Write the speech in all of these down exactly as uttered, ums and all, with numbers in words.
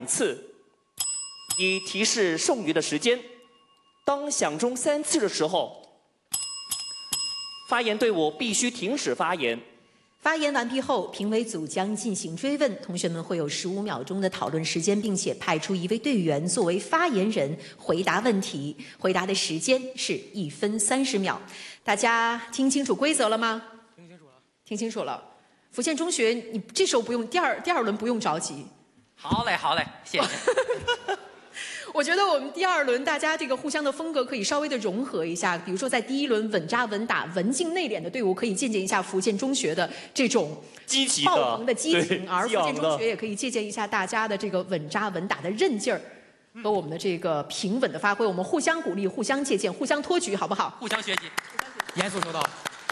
次，以提示剩余的时间。当响钟三次的时候，发言队伍必须停止发言。 发言完毕后，评委组将进行追问，同学们会有十五秒钟的讨论时间，并且派出一位队员作为发言人回答问题。回答的时间是一分三十秒。大家听清楚规则了吗？听清楚了。听清楚了。福建中学，你这时候不用第二第二轮不用着急。 好嘞，好嘞，谢谢。 我觉得我们第二轮大家这个互相的风格可以稍微的融合一下，比如说在第一轮稳扎稳打、文静内敛的队伍可以借鉴一下福建中学的这种激情爆棚的激情，而福建中的学也可以借鉴一下大家的这个稳扎稳打的韧劲儿和我们的这个平稳的发挥。我们互相鼓励、互相借鉴、互相托举，好不好？ 互相学习，严肃收到。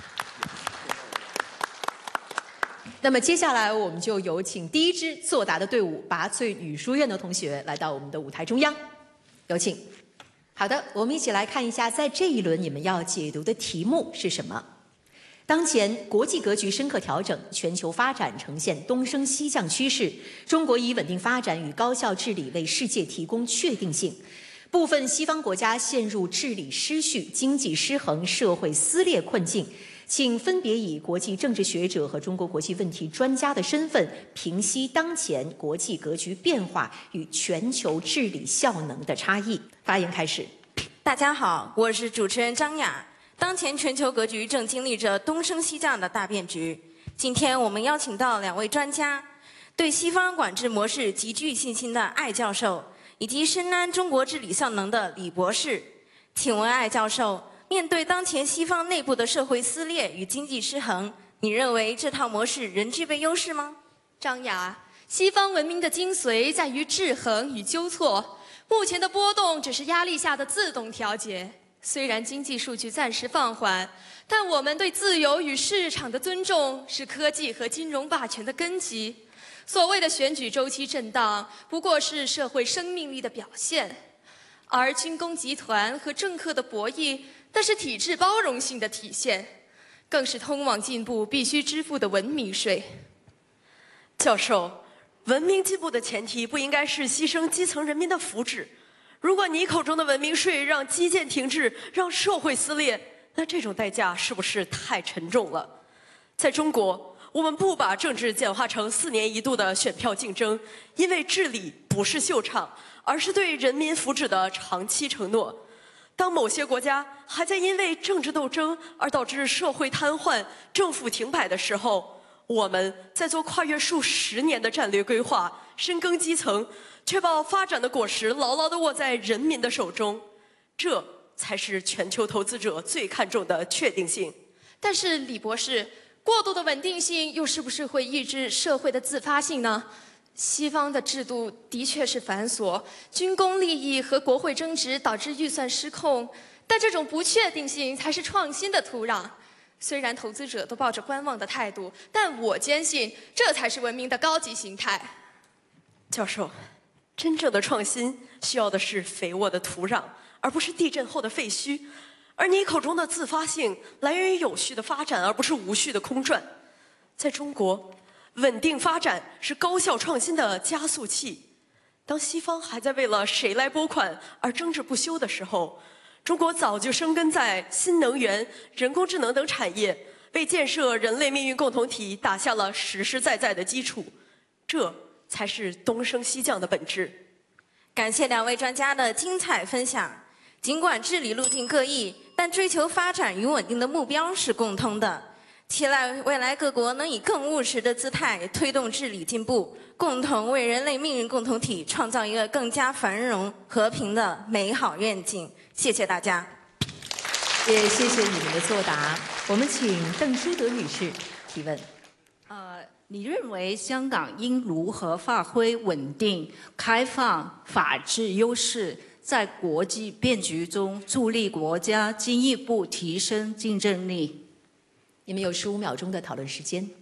那么接下来我们就有请第一支作答的队伍拔萃女书院的同学来到我们的舞台中央，有请。好的，我们一起来看一下，在这一轮你们要解读的题目是什么？当前国际格局深刻调整，全球发展呈现东升西降趋势，中国以稳定发展与高效治理为世界提供确定性。部分西方国家陷入治理失序、经济失衡、社会撕裂困境。请分别以国际政治学者和中国国际问题专家的身份，平息当前国际格局变化与全球治理效能的差异。发言开始。 大家好，我是主持人张雅。当前全球格局正经历着东升西降的大变局。今天我们邀请到两位专家，对西方管制模式极具信心的艾教授，以及深谙中国治理效能的李博士。请问艾教授，面对当前西方内部的社会撕裂与经济失衡，你认为这套模式仍具备优势吗？ 张雅，西方文明的精髓在于制衡与纠错，目前的波动只是压力下的自动调节。虽然经济数据暂时放缓，但我们对自由与市场的尊重是科技和金融霸权的根基。所谓的选举周期震荡，不过是社会生命力的表现，而军工集团和政客的博弈，那是体制包容性的体现，更是通往进步必须支付的文明税。 教授，文明进步的前提不应该是牺牲基层人民的福祉。如果你口中的文明税让基建停滞，让社会撕裂，那这种代价是不是太沉重了？在中国，我们不把政治简化成四年一度的选票竞争，因为治理不是秀场，而是对人民福祉的长期承诺。当某些国家还在因为政治斗争而导致社会瘫痪、政府停摆的时候，我们在做跨越数十年的战略规划，深耕基层，确保发展的果实牢牢地握在人民的手中。这才是全球投资者最看重的确定性。 但是李博士，过度的稳定性又是不是会抑制社会的自发性呢？西方的制度的确是繁琐，军工利益和国会争执导致预算失控，但这种不确定性才是创新的土壤。虽然投资者都抱着观望的态度，但我坚信这才是文明的高级形态。 教授，真正的创新需要的是肥沃的土壤，而不是地震后的废墟。而你口中的自发性来源于有序的发展，而不是无序的空转。在中国，稳定发展是高效创新的加速器。当西方还在为了谁来拨款而争执不休的时候，中国早就生根在新能源、人工智能等产业，为建设人类命运共同体打下了实实在在的基础。这才是东升西降的本质。 感谢两位专家的精彩分享。尽管治理路径各异，但追求发展与稳定的目标是共通的。期待未来各国能以更务实的姿态推动治理进步，共同为人类命运共同体创造一个更加繁荣和平的美好愿景。谢谢大家。 也谢谢你们的作答。我们请邓淑德女士提问。 呃，你认为香港应如何发挥稳定、开放、法治优势，在国际变局中助力国家进一步提升竞争力？ 你们有十五秒钟的讨论时间。